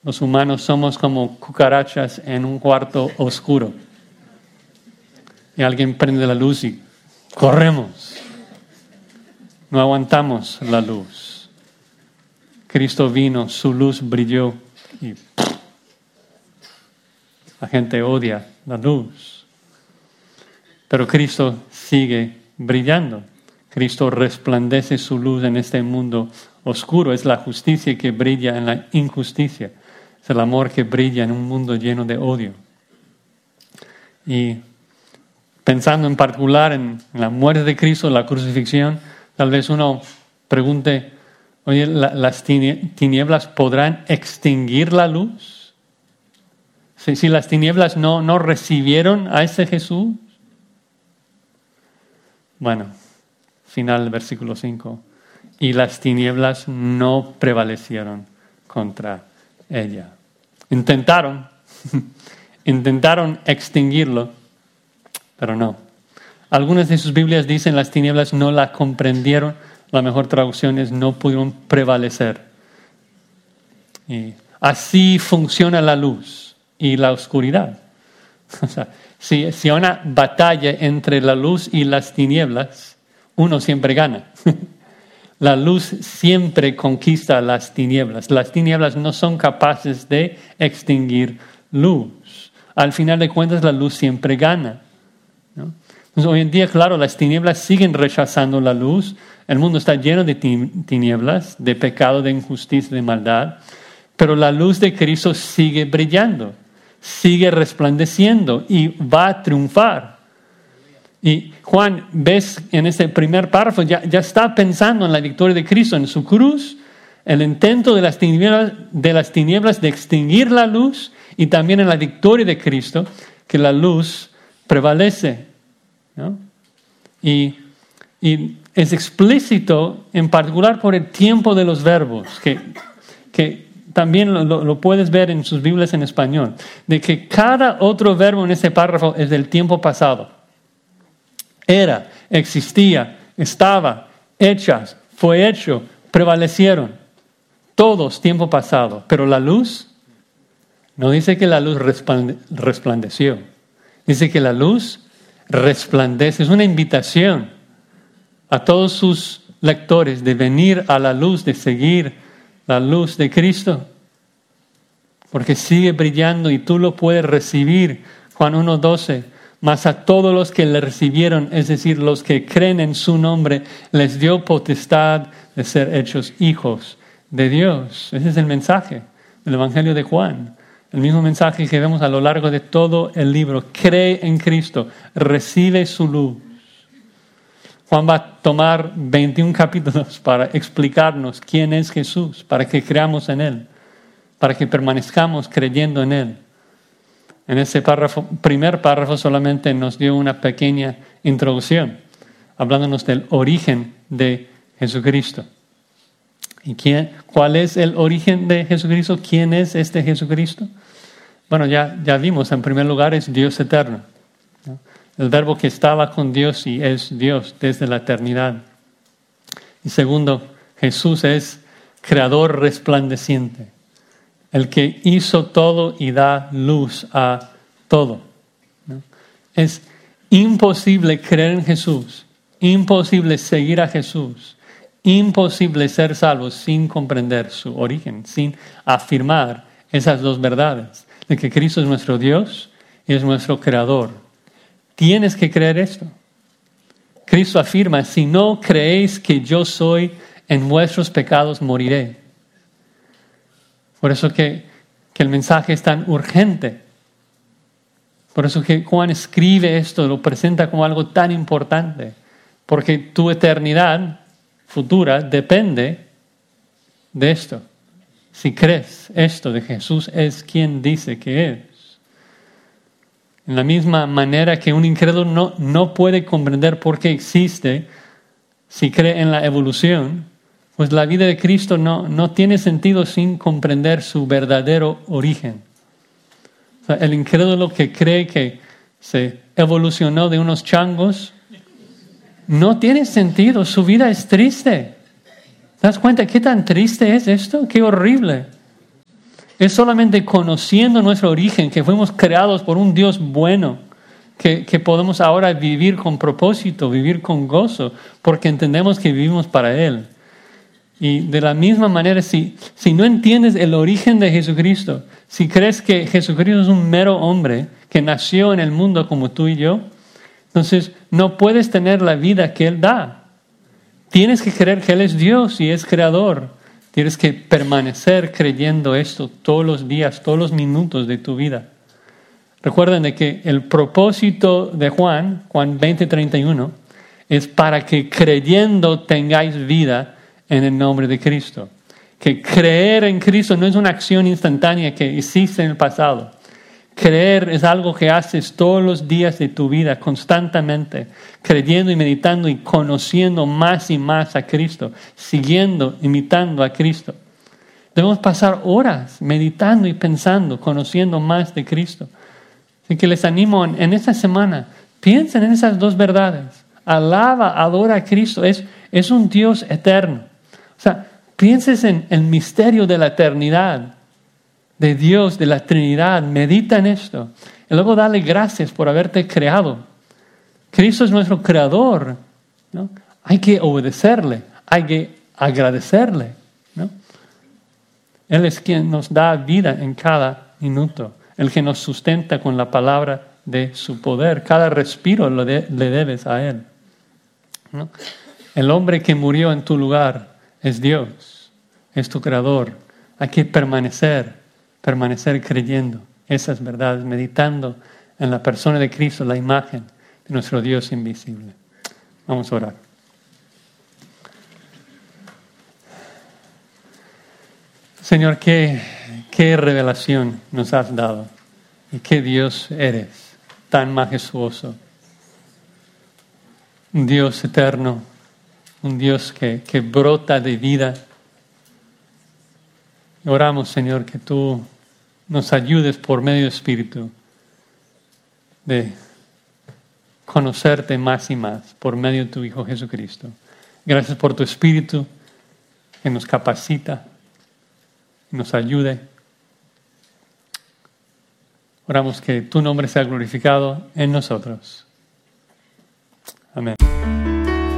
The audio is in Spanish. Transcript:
Los humanos somos como cucarachas en un cuarto oscuro. Y alguien prende la luz y corremos. No aguantamos la luz. Cristo vino, su luz brilló y la gente odia la luz. Pero Cristo sigue brillando. Cristo resplandece su luz en este mundo oscuro. Es la justicia que brilla en la injusticia. Es el amor que brilla en un mundo lleno de odio. Y pensando en particular en la muerte de Cristo, la crucifixión, tal vez uno pregunte, oye, ¿las tinieblas podrán extinguir la luz? Si las tinieblas no recibieron a ese Jesús. Bueno, final del versículo 5. Y las tinieblas no prevalecieron contra ella. Intentaron extinguirlo, pero no. Algunas de sus Biblias dicen las tinieblas no la comprendieron. La mejor traducción es no pudieron prevalecer. Y así funciona la luz y la oscuridad. O sea, si hay una batalla entre la luz y las tinieblas, uno siempre gana. La luz siempre conquista las tinieblas. Las tinieblas no son capaces de extinguir luz. Al final de cuentas, la luz siempre gana, ¿no? Entonces, hoy en día, claro, las tinieblas siguen rechazando la luz. El mundo está lleno de tinieblas, de pecado, de injusticia, de maldad. Pero la luz de Cristo sigue brillando, sigue resplandeciendo y va a triunfar. Y Juan, ves en ese primer párrafo, ya está pensando en la victoria de Cristo, en su cruz, el intento de las tinieblas de extinguir la luz y también en la victoria de Cristo, que la luz prevalece, ¿no? Y es explícito en particular por el tiempo de los verbos, que también lo puedes ver en sus Biblias en español, de que cada otro verbo en ese párrafo es del tiempo pasado. Era, existía, estaba, hechas, fue hecho, prevalecieron. Todos tiempo pasado. Pero la luz, no dice que la luz resplandeció. Dice que la luz resplandece. Es una invitación a todos sus lectores de venir a la luz, de seguir la luz de Cristo. Porque sigue brillando y tú lo puedes recibir. Juan 1:12. Mas a todos los que le recibieron, es decir, los que creen en su nombre, les dio potestad de ser hechos hijos de Dios. Ese es el mensaje del Evangelio de Juan. El mismo mensaje que vemos a lo largo de todo el libro. Cree en Cristo, recibe su luz. Juan va a tomar 21 capítulos para explicarnos quién es Jesús, para que creamos en Él, para que permanezcamos creyendo en Él. En ese primer párrafo solamente nos dio una pequeña introducción, hablándonos del origen de Jesucristo. ¿Y cuál es el origen de Jesucristo? ¿Quién es este Jesucristo? Bueno, ya vimos, en primer lugar es Dios eterno, ¿no? El verbo que estaba con Dios y es Dios desde la eternidad. Y segundo, Jesús es creador resplandeciente. El que hizo todo y da luz a todo, ¿no? Es imposible creer en Jesús, imposible seguir a Jesús, imposible ser salvo sin comprender su origen, sin afirmar esas dos verdades, de que Cristo es nuestro Dios y es nuestro Creador. Tienes que creer esto. Cristo afirma, si no creéis que yo soy, en vuestros pecados moriré. Por eso que el mensaje es tan urgente. Por eso que Juan escribe esto, lo presenta como algo tan importante. Porque tu eternidad futura depende de esto. Si crees esto de Jesús es quien dice que es. En la misma manera que un incrédulo no puede comprender por qué existe, si cree en la evolución, pues la vida de Cristo no tiene sentido sin comprender su verdadero origen. O sea, el incrédulo que cree que se evolucionó de unos changos, no tiene sentido, su vida es triste. ¿Te das cuenta qué tan triste es esto? Qué horrible. Es solamente conociendo nuestro origen, que fuimos creados por un Dios bueno, que podemos ahora vivir con propósito, vivir con gozo, porque entendemos que vivimos para Él. Y de la misma manera, si no entiendes el origen de Jesucristo, si crees que Jesucristo es un mero hombre que nació en el mundo como tú y yo, entonces no puedes tener la vida que Él da. Tienes que creer que Él es Dios y es creador. Tienes que permanecer creyendo esto todos los días, todos los minutos de tu vida. Recuerden de que el propósito de Juan 20:31, es para que creyendo tengáis vida en el nombre de Cristo. Que creer en Cristo no es una acción instantánea que hiciste en el pasado. Creer es algo que haces todos los días de tu vida, constantemente, creyendo y meditando y conociendo más y más a Cristo, siguiendo, imitando a Cristo. Debemos pasar horas meditando y pensando, conociendo más de Cristo. Así que les animo en esta semana, piensen en esas dos verdades. Alaba, adora a Cristo, es un Dios eterno. O sea, pienses en el misterio de la eternidad, de Dios, de la Trinidad, medita en esto. Y luego dale gracias por haberte creado. Cristo es nuestro creador, ¿no? Hay que obedecerle, hay que agradecerle, ¿no? Él es quien nos da vida en cada minuto, el que nos sustenta con la palabra de su poder. Cada respiro le debes a Él, ¿no? El hombre que murió en tu lugar es Dios, es tu creador. Hay que permanecer creyendo esas verdades, meditando en la persona de Cristo, la imagen de nuestro Dios invisible. Vamos a orar. Señor, qué revelación nos has dado y qué Dios eres, tan majestuoso. Un Dios eterno, un Dios que brota de vida. Oramos, Señor, que tú nos ayudes por medio del Espíritu de conocerte más y más por medio de tu Hijo Jesucristo. Gracias por tu Espíritu que nos capacita, nos ayude. Oramos que tu nombre sea glorificado en nosotros.